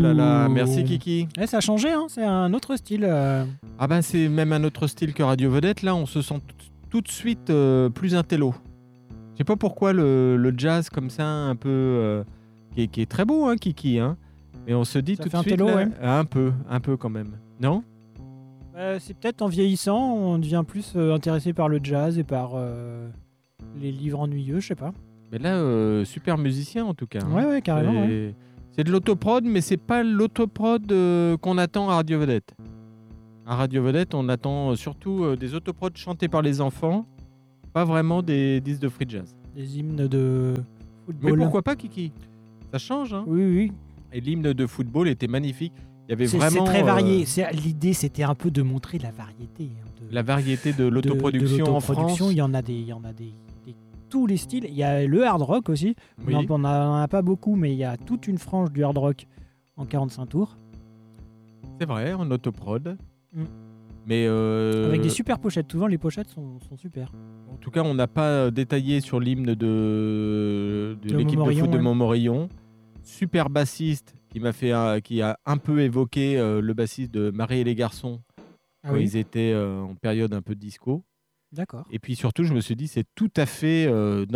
là là, merci Kiki. Ça a changé, hein, c'est un autre style. Ah ben c'est même un autre style que Radio Vedette. Là, on se sent tout de suite plus intello. Je sais pas pourquoi le jazz comme ça, un peu, qui est très beau, hein, Kiki. Hein, mais on se dit Ça tout fait de suite, intello, là, ouais. un peu quand même. Non ? C'est peut-être en vieillissant, on devient plus intéressé par le jazz et par les livres ennuyeux, je sais pas. Mais là, super musicien en tout cas. Hein. Ouais, carrément. Ouais. C'est de l'autoprod, mais c'est pas l'autoprod qu'on attend à Radio Vedette. À Radio Vedette, on attend surtout des autoprods chantés par les enfants, pas vraiment des disques de free jazz. Des hymnes de football. Mais pourquoi pas, Kiki ? Ça change, hein ? Oui. Et l'hymne de football était magnifique. Il y avait C'est vraiment très varié. L'idée, c'était un peu de montrer la variété. La variété de l'autoproduction en France. Il y en a des tous les styles. Il y a le hard rock aussi. Oui. On n'en a pas beaucoup, mais il y a toute une frange du hard rock en 45 tours. C'est vrai, en autoprod. Mm. Mais avec des super pochettes. Souvent, les pochettes sont super. En tout cas, on n'a pas détaillé sur l'hymne de l'équipe de foot de Montmorillon. Super bassiste qui a un peu évoqué le bassiste de Marie et les garçons quand ils étaient en période un peu disco. D'accord. Et puis surtout, je me suis dit, c'est tout à fait dans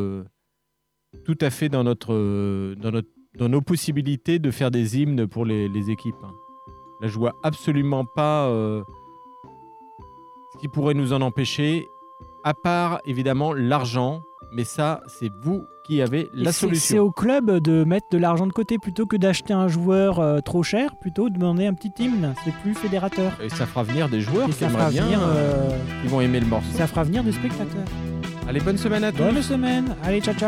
nos possibilités de faire des hymnes pour les équipes. Hein. Là, je vois absolument pas ce qui pourrait nous en empêcher, à part évidemment l'argent. Mais ça, c'est vous qui avez la solution. C'est au club de mettre de l'argent de côté plutôt que d'acheter un joueur trop cher, plutôt de demander un petit hymne. C'est plus fédérateur. Et ça fera venir des joueurs qui aimeraient bien, qui vont aimer le morceau. Ça fera venir des spectateurs. Allez, bonne semaine à tous. Bonne semaine. Allez, ciao.